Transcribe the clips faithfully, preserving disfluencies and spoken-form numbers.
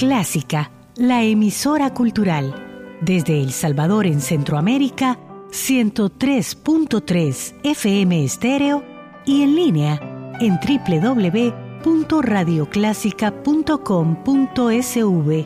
Clásica, la emisora cultural. Desde El Salvador en Centroamérica, ciento tres punto tres F M estéreo y en línea en doble u doble u doble u punto radio clásica punto com punto s v.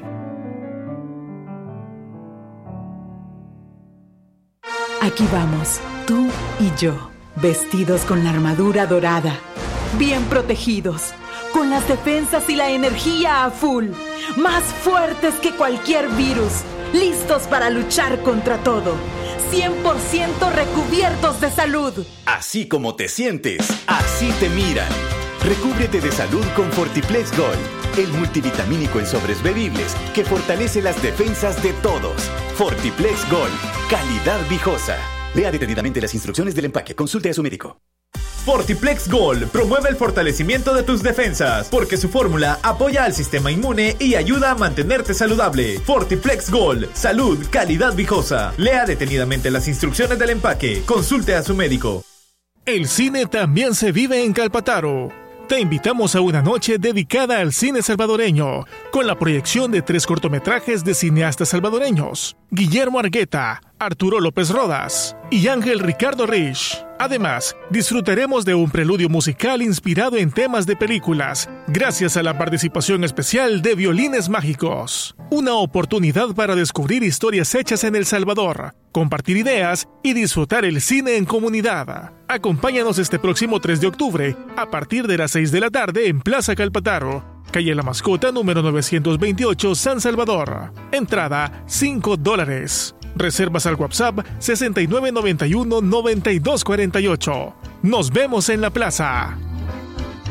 Aquí vamos, tú y yo, vestidos con la armadura dorada, bien protegidos, con las defensas y la energía a full, más fuertes que cualquier virus, listos para luchar contra todo, cien por ciento recubiertos de salud. Así como te sientes, así te miran. Recúbrete de salud con Fortiplex Gold, el multivitamínico en sobres bebibles que fortalece las defensas de todos. Fortiplex Gold, calidad viejosa. Lea detenidamente las instrucciones del empaque. Consulte a su médico. Fortiplex Gold promueve el fortalecimiento de tus defensas porque su fórmula apoya al sistema inmune y ayuda a mantenerte saludable. Fortiplex Gold, salud, calidad viejosa. Lea detenidamente las instrucciones del empaque. Consulte a su médico. El cine también se vive en Calpataro. Te invitamos a una noche dedicada al cine salvadoreño, con la proyección de tres cortometrajes de cineastas salvadoreños, Guillermo Argueta, Arturo López Rodas y Ángel Ricardo Rich. Además, disfrutaremos de un preludio musical inspirado en temas de películas, gracias a la participación especial de Violines Mágicos. Una oportunidad para descubrir historias hechas en El Salvador, compartir ideas y disfrutar el cine en comunidad. Acompáñanos este próximo tres de octubre, a partir de las seis de la tarde en Plaza Calpataro, calle La Mascota, número novecientos veintiocho, San Salvador. Entrada, cinco dólares. Reservas al WhatsApp sesenta y nueve noventa y uno noventa y dos cuarenta y ocho. Nos vemos en la plaza.